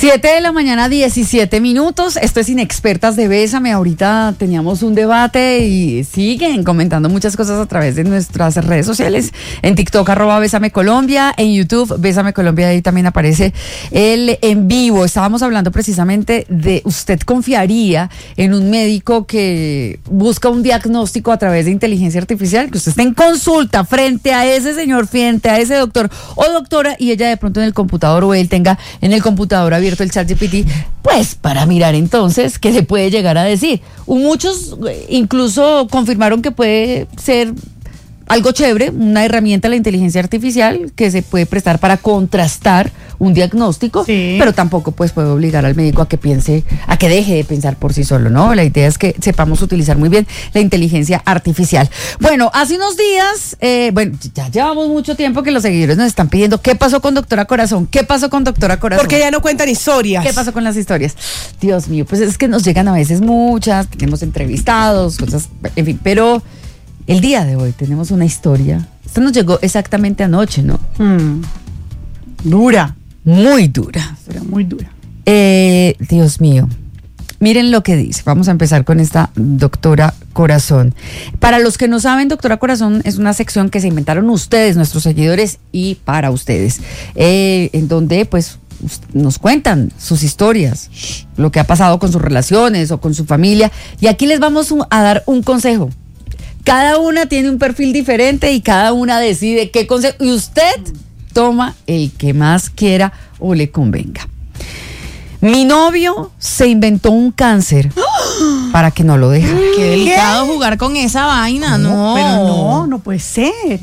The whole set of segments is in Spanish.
7:17 a.m. Esto es Inexpertas de Bésame. Ahorita teníamos un debate y siguen comentando muchas cosas a través de nuestras redes sociales. En TikTok, @BésameColombia. En YouTube, Bésame Colombia. Ahí también aparece el en vivo. Estábamos hablando precisamente de ¿usted confiaría en un médico que busca un diagnóstico a través de inteligencia artificial? Que usted esté en consulta frente a ese señor, frente a ese doctor o doctora, y ella de pronto en el computador o él tenga en el computador abierto el ChatGPT, pues para mirar entonces qué se puede llegar a decir. Muchos incluso confirmaron que puede ser algo chévere, una herramienta de la inteligencia artificial que se puede prestar para contrastar un diagnóstico, sí, pero tampoco pues puede obligar al médico a que piense, a que deje de pensar por sí solo, ¿no? La idea es que sepamos utilizar muy bien la inteligencia artificial. Bueno, hace unos días, ya llevamos mucho tiempo que los seguidores nos están pidiendo ¿qué pasó con Doctora Corazón? ¿Qué pasó con Doctora Corazón? Porque ya no cuentan historias. ¿Qué pasó con las historias? Dios mío, pues es que nos llegan a veces muchas, tenemos entrevistados, cosas, en fin, pero el día de hoy tenemos una historia. Esta nos llegó exactamente anoche, ¿no? Dura. Muy dura. Muy dura. Dios mío. Miren lo que dice. Vamos a empezar con esta Doctora Corazón. Para los que no saben, Doctora Corazón es una sección que se inventaron ustedes, nuestros seguidores, y para ustedes. En donde, pues, nos cuentan sus historias, lo que ha pasado con sus relaciones o con su familia. Y aquí les vamos a dar un consejo. Cada una tiene un perfil diferente y cada una decide qué consejo. Y usted toma el que más quiera o le convenga. Mi novio se inventó un cáncer para que no lo dejara. Qué delicado jugar con esa vaina, ¿no? Pero no puede ser.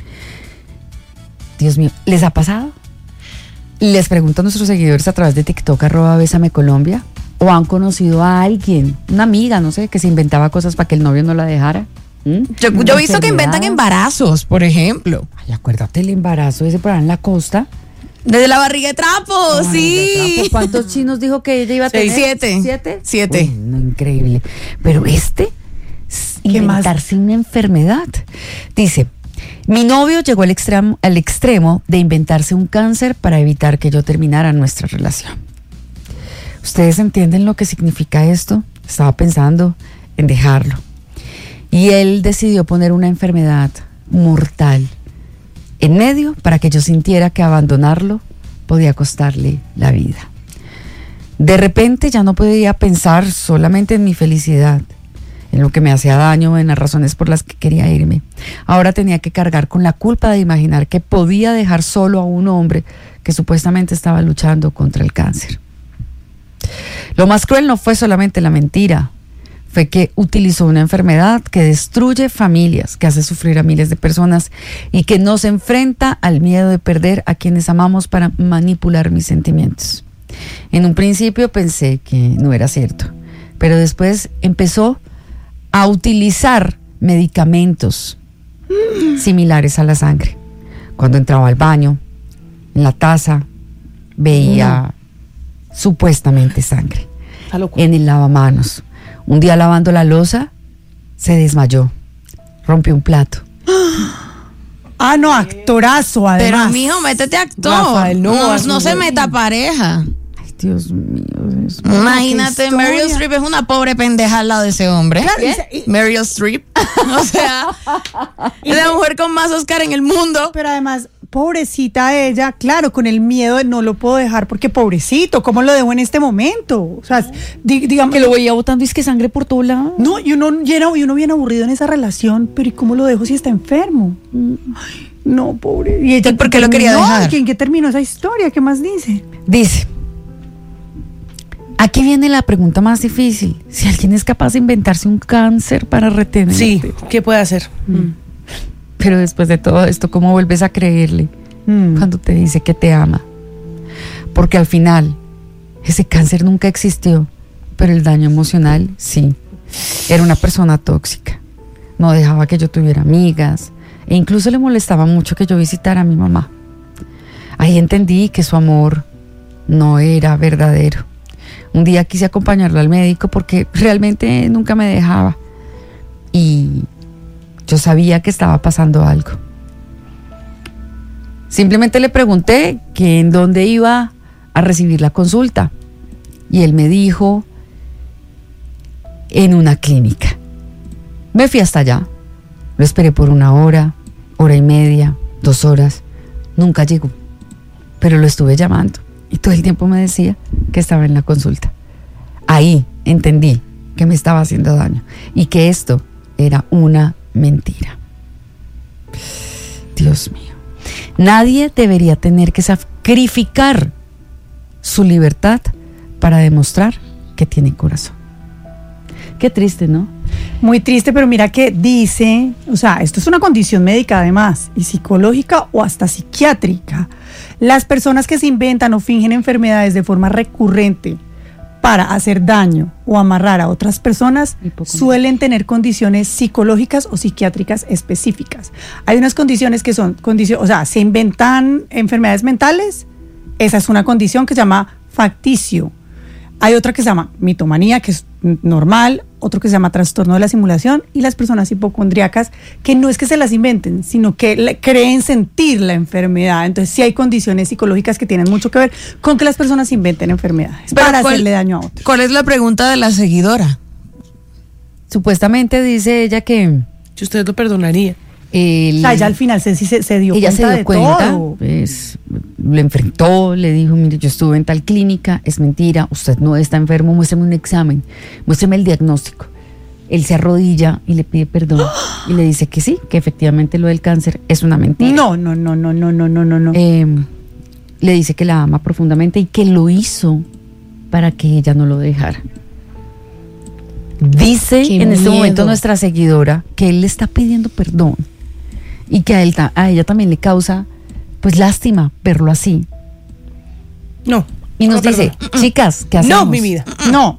Dios mío, ¿les ha pasado? Les pregunto a nuestros seguidores a través de TikTok, @BésameColombia, o han conocido a alguien, una amiga, no sé, que se inventaba cosas para que el novio no la dejara. Yo he visto que inventan embarazos, por ejemplo. Ay, acuérdate el embarazo ese por ahí en la costa. Desde la barriga de trapo, sí. ¿Cuántos chinos dijo que ella iba a tener? 7. 7. Uy, no, increíble. Pero inventarse una enfermedad. Dice, mi novio llegó al extremo de inventarse un cáncer para evitar que yo terminara nuestra relación. ¿Ustedes entienden lo que significa esto? Estaba pensando en dejarlo. Y él decidió poner una enfermedad mortal en medio para que yo sintiera que abandonarlo podía costarle la vida. De repente ya no podía pensar solamente en mi felicidad, en lo que me hacía daño, en las razones por las que quería irme. Ahora tenía que cargar con la culpa de imaginar que podía dejar solo a un hombre que supuestamente estaba luchando contra el cáncer. Lo más cruel no fue solamente la mentira, fue que utilizó una enfermedad que destruye familias, que hace sufrir a miles de personas y que nos enfrenta al miedo de perder a quienes amamos para manipular mis sentimientos. En un principio pensé que no era cierto, pero después empezó a utilizar medicamentos similares a la sangre. Cuando entraba al baño, en la taza, veía supuestamente sangre. En el lavamanos. Un día lavando la loza, se desmayó, rompió un plato. No, actorazo, además. Pero, mijo, métete actor. Rafael, no se meta pareja. Ay, Dios mío. Imagínate, Meryl Streep es una pobre pendeja al lado de ese hombre. Claro, Meryl Streep. O sea, es la mujer con más Oscar en el mundo. Pero además, pobrecita ella, claro, con el miedo de no lo puedo dejar porque pobrecito, ¿cómo lo dejo en este momento? O sea, digamos que lo veía botando y es que sangre por todo lado. No, y uno bien aburrido en esa relación, pero ¿y cómo lo dejo si está enfermo? Ay, no, pobre. ¿Y ella por qué lo quería dejar? ¿En qué terminó esa historia? ¿Qué más dice? Dice, aquí viene la pregunta más difícil. Si alguien es capaz de inventarse un cáncer para retener. Sí, ¿qué puede hacer? Pero después de todo esto, ¿cómo vuelves a creerle cuando te dice que te ama? Porque al final, ese cáncer nunca existió, pero el daño emocional, sí. Era una persona tóxica. No dejaba que yo tuviera amigas e incluso le molestaba mucho que yo visitara a mi mamá. Ahí entendí que su amor no era verdadero. Un día quise acompañarlo al médico porque realmente nunca me dejaba. Y yo sabía que estaba pasando algo. Simplemente le pregunté que en dónde iba a recibir la consulta Y él me dijo, en una clínica. Me fui hasta allá. Lo esperé por 1 hora, 1:30, 2 horas. Nunca llegó. Pero lo estuve llamando. Y todo el tiempo me decía que estaba en la consulta. Ahí entendí que me estaba haciendo daño. Y que esto era una mentira. Dios mío. Nadie debería tener que sacrificar su libertad para demostrar que tiene corazón. Qué triste, ¿no? Muy triste, pero mira que dice, o sea, esto es una condición médica además, y psicológica o hasta psiquiátrica. Las personas que se inventan o fingen enfermedades de forma recurrente para hacer daño o amarrar a otras personas suelen tener condiciones psicológicas o psiquiátricas específicas. Hay unas condiciones que son o sea, se inventan enfermedades mentales. Esa es una condición que se llama facticio. Hay otra que se llama mitomanía, que es normal, otro que se llama trastorno de la simulación, y las personas hipocondríacas, que no es que se las inventen, sino que creen sentir la enfermedad. Entonces sí hay condiciones psicológicas que tienen mucho que ver con que las personas inventen enfermedades para hacerle daño a otros. ¿Cuál es la pregunta de la seguidora? Supuestamente dice ella que Si usted lo perdonaría. O sea, ella al final se dio ella cuenta se dio de cuenta, todo. pues, lo enfrentó, le dijo, mire, yo estuve en tal clínica, es mentira, usted no está enfermo, muéstreme un examen, muéstreme el diagnóstico. Él se arrodilla y le pide perdón y le dice que sí, que efectivamente lo del cáncer es una mentira. No. Le dice que la ama profundamente y que lo hizo para que ella no lo dejara. Dice Qué en este miedo. momento nuestra seguidora que él le está pidiendo perdón y que a ella también le causa pues lástima verlo así. No. Y nos no dice, perdono. chicas, ¿qué hacemos? No, mi vida. No.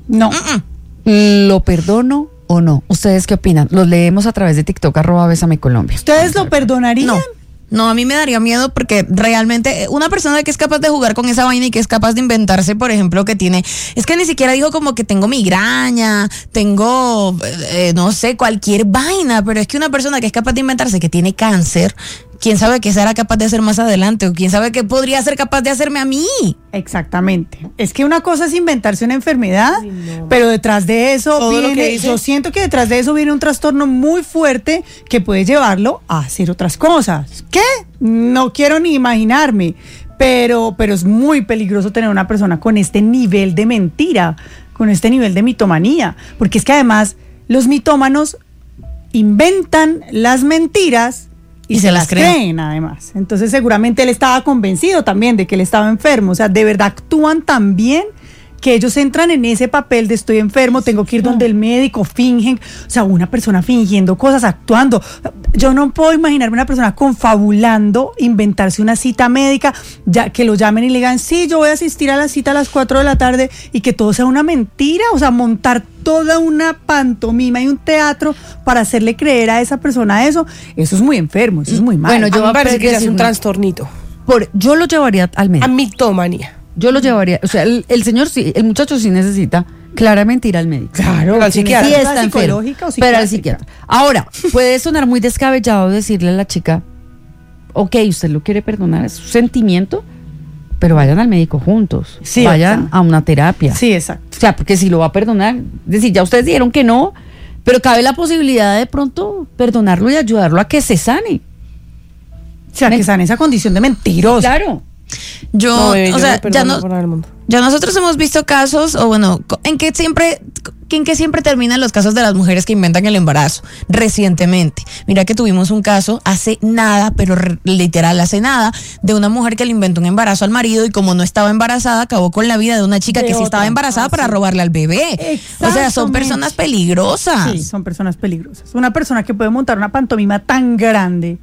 ¿Lo perdono o no? ¿Ustedes qué opinan? Los leemos a través de TikTok, @BésameColombia. ¿Ustedes lo perdonarían? No, a mí me daría miedo porque realmente una persona que es capaz de jugar con esa vaina y que es capaz de inventarse, por ejemplo, que tiene, es que ni siquiera dijo como que tengo migraña, tengo, no sé, cualquier vaina, pero es que una persona que es capaz de inventarse que tiene cáncer, quién sabe qué será capaz de hacer más adelante o quién sabe qué podría ser capaz de hacerme a mí. Exactamente. Es que una cosa es inventarse una enfermedad, pero detrás de eso Todo lo que viene, dice. yo siento que detrás de eso viene un trastorno muy fuerte que puede llevarlo a hacer otras cosas. ¿Qué? No quiero ni imaginarme, pero es muy peligroso tener una persona con este nivel de mentira, con este nivel de mitomanía, porque es que además los mitómanos inventan las mentiras y se las creen además. Entonces seguramente él estaba convencido también de que él estaba enfermo. O sea, de verdad actúan tan bien que ellos entran en ese papel de estoy enfermo, tengo que ir donde el médico, fingen. O sea, una persona fingiendo cosas, actuando. Yo no puedo imaginarme una persona confabulando, inventarse una cita médica, ya que lo llamen y le digan, sí, yo voy a asistir a la cita a las 4 de la tarde y que todo sea una mentira. O sea, montar toda una pantomima y un teatro para hacerle creer a esa persona eso es muy enfermo, eso es muy malo. Bueno, Yo me parece que ya es decir un una- trastornito. yo lo llevaría al médico. A mitomanía. Yo lo llevaría, o sea, el señor sí, el muchacho sí necesita claramente ir al médico. Claro, Pero al tiene psiquiatra. Sí ayuda está enfermo, psicológica o pero al psiquiátrica. psiquiatra. Ahora, puede sonar muy descabellado decirle a la chica, ok, usted lo quiere perdonar, es su sentimiento, pero vayan al médico juntos, Sí, vayan o sea, a una terapia. Sí, exacto. O sea, porque si lo va a perdonar, es decir, ya ustedes dijeron que no, pero cabe la posibilidad de pronto perdonarlo y ayudarlo a que se sane. O sea, que está en esa condición de mentiroso. Claro. Yo, No, bebé, o yo sea, no perdono por nada del mundo. ya nosotros hemos visto casos, o bueno, en que siempre terminan los casos de las mujeres que inventan el embarazo recientemente. Mira que tuvimos un caso hace nada, pero literal hace nada, de una mujer que le inventó un embarazo al marido y como no estaba embarazada, acabó con la vida de una chica De que sí otra. estaba embarazada para Sí. robarle al bebé. O sea, son Exactamente. personas peligrosas. Sí, son personas peligrosas. Una persona que puede montar una pantomima tan grande,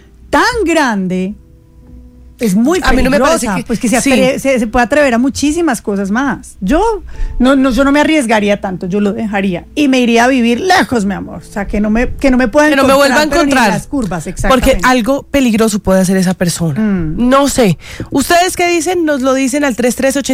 es muy peligrosa. A mí no me parece que- pues que sí. se puede atrever a muchísimas cosas más. Yo no me arriesgaría tanto, yo lo dejaría y me iría a vivir lejos, mi amor. O sea, que no me puedan Que no me vuelva a pero ni en encontrar. las curvas, exactamente. Porque algo peligroso puede hacer esa persona. No sé. ¿Ustedes qué dicen? Nos lo dicen al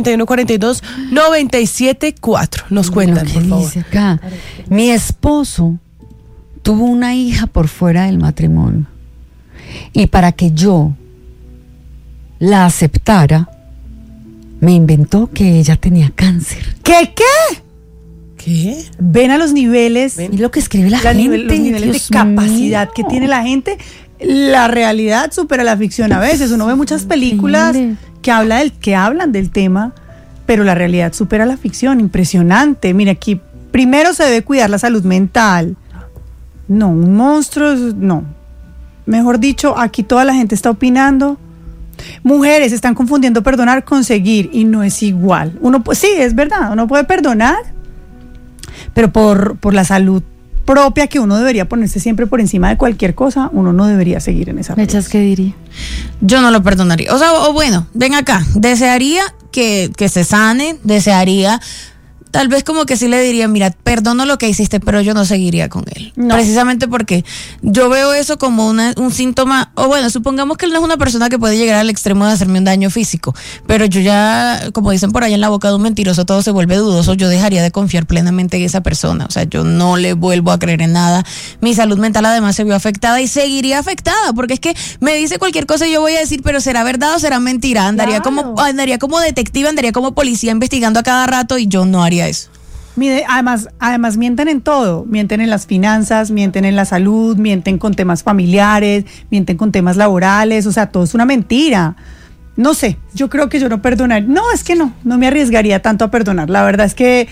338142-974. Nos cuentan, Lo que por favor. dice acá. Mi esposo tuvo una hija por fuera del matrimonio. Y para que yo la aceptara, me inventó que ella tenía cáncer. ¿Qué? ¿Qué? Ven a los niveles, Y lo que escribe la los gente. niveles Dios de capacidad mío. que tiene la gente. La realidad supera la ficción a veces. Uno ve muchas películas Increíble. que hablan del tema, pero la realidad supera la ficción. Impresionante. Mira, aquí primero se debe cuidar la salud mental. No, un monstruo, no. Mejor dicho, aquí toda la gente está opinando. Mujeres están confundiendo perdonar con seguir y no es igual. Sí, es verdad, uno puede perdonar, pero por la salud propia que uno debería ponerse siempre por encima de cualquier cosa, uno no debería seguir en esa ¿Mechas relación. qué diría? Yo no lo perdonaría. O sea, o bueno, ven acá. Desearía que se sane, desearía. Tal vez como que sí le diría, mira, perdono lo que hiciste, pero yo no seguiría con él. No. Precisamente porque yo veo eso como un síntoma, o bueno, supongamos que él no es una persona que puede llegar al extremo de hacerme un daño físico, pero yo ya, como dicen por ahí, en la boca de un mentiroso todo se vuelve dudoso, yo dejaría de confiar plenamente en esa persona. O sea, yo no le vuelvo a creer en nada. Mi salud mental además se vio afectada y seguiría afectada, porque es que me dice cualquier cosa y yo voy a decir, pero ¿será verdad o será mentira? Andaría Claro. como detective, andaría como policía investigando a cada rato y yo no haría eso. Mire, además mienten en todo, mienten en las finanzas, mienten en la salud, mienten con temas familiares, mienten con temas laborales, o sea, todo es una mentira. No sé, yo creo que yo no perdonaría. No, es que no me arriesgaría tanto a perdonar. La verdad es que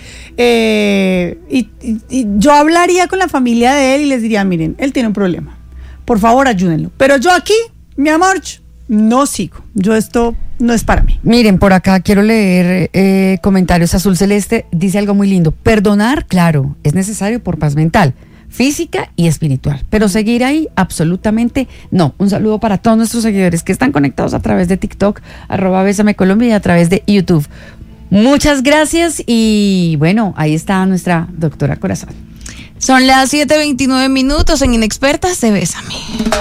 y yo hablaría con la familia de él y les diría, miren, él tiene un problema, por favor ayúdenlo. Pero yo aquí, mi amor, no sigo. Esto no es para mí. Miren, por acá quiero leer comentarios. Azul Celeste dice algo muy lindo. Perdonar, claro, es necesario por paz mental, física y espiritual, pero seguir ahí absolutamente no. Un saludo para todos nuestros seguidores que están conectados a través de TikTok, @Bésame Colombia, y a través de YouTube. Muchas gracias y bueno, ahí está nuestra doctora Corazón. Son las 7:29 en Inexpertas de Bésame.